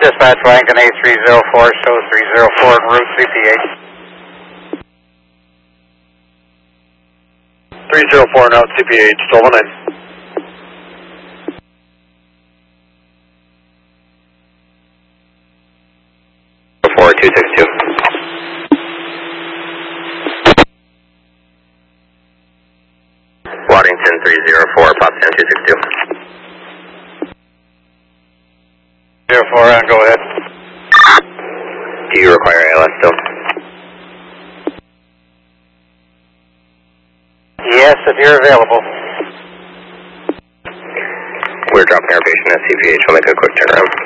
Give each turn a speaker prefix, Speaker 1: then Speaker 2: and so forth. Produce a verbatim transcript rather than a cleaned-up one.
Speaker 1: Dispatch Langdon A three zero four shows three zero four en route C P H.
Speaker 2: three zero four now C P H, Silver nine.
Speaker 3: four two six two. Waddington three zero four, Potsdam two six two.
Speaker 1: zero four on, go ahead.
Speaker 3: Do you require A L S still?
Speaker 1: Yes, if you're available.
Speaker 3: We're dropping our patient at C P H. We'll make a quick turnaround.